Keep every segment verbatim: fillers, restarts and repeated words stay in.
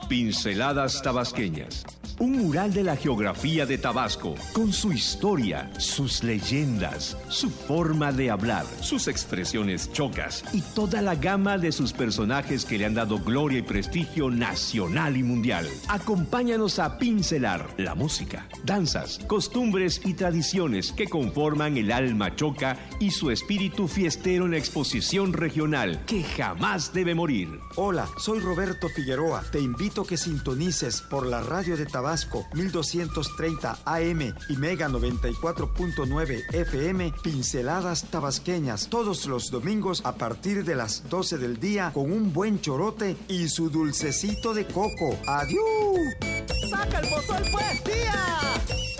Pinceladas Tabasqueñas. Un mural de la geografía de Tabasco, con su historia, sus leyendas, su forma de hablar, sus expresiones chocas y toda la gama de sus personajes que le han dado gloria y prestigio nacional y mundial. Acompáñanos a pincelar la música, danzas, costumbres y tradiciones que conforman el alma choca y su espíritu fiestero en la exposición regional que jamás debe morir. Hola, soy Roberto Figueroa. Te invito a que sintonices por la radio de Tabasco mil doscientos treinta A M y Mega noventa y cuatro punto nueve F M, Pinceladas Tabasqueñas, todos los domingos a partir de las doce del día, con un buen chorote y su dulcecito de coco. ¡Adiós! ¡Saca el pozol, pues, tía!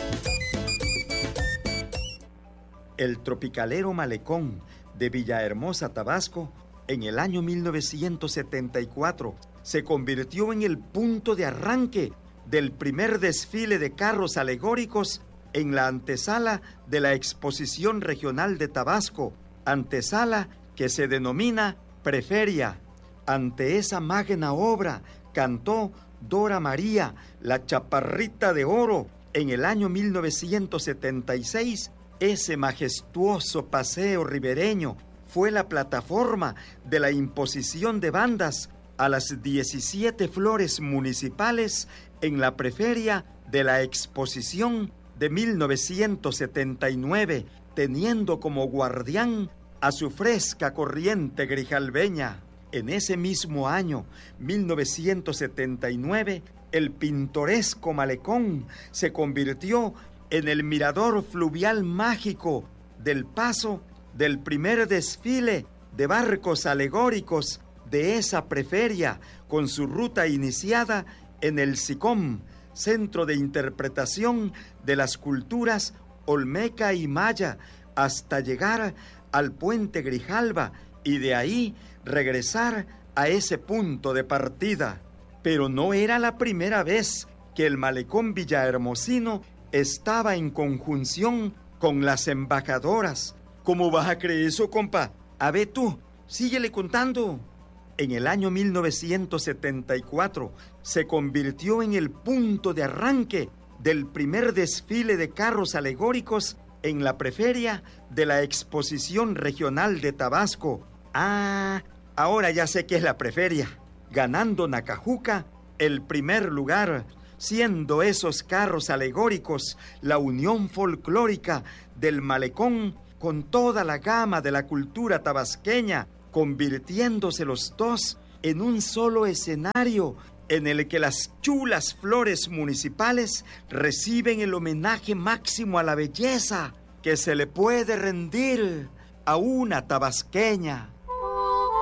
El tropicalero Malecón de Villahermosa, Tabasco, en el año mil novecientos setenta y cuatro, se convirtió en el punto de arranque del primer desfile de carros alegóricos en la antesala de la Exposición Regional de Tabasco, antesala que se denomina Preferia. Ante esa magna obra cantó Dora María, la Chaparrita de Oro, en el año mil novecientos setenta y seis. Ese majestuoso paseo ribereño fue la plataforma de la imposición de bandas a las diecisiete flores municipales en la preferia de la exposición de mil novecientos setenta y nueve, teniendo como guardián a su fresca corriente grijalbeña. En ese mismo año, mil novecientos setenta y nueve, el pintoresco Malecón se convirtió en el mirador fluvial mágico del paso del primer desfile de barcos alegóricos de esa preferia, con su ruta iniciada en el SICOM, Centro de Interpretación de las Culturas Olmeca y Maya, hasta llegar al Puente Grijalba y de ahí regresar a ese punto de partida. Pero no era la primera vez que el Malecón villahermosino estaba en conjunción con las embajadoras. ¿Cómo vas a creer eso, compa? A ver tú, síguele contando. En el año mil novecientos setenta y cuatro se convirtió en el punto de arranque del primer desfile de carros alegóricos en la preferia de la Exposición Regional de Tabasco. Ah, ahora ya sé qué es la preferia. Ganando Nacajuca el primer lugar, siendo esos carros alegóricos la unión folclórica del Malecón con toda la gama de la cultura tabasqueña, convirtiéndose los dos en un solo escenario en el que las chulas flores municipales reciben el homenaje máximo a la belleza que se le puede rendir a una tabasqueña.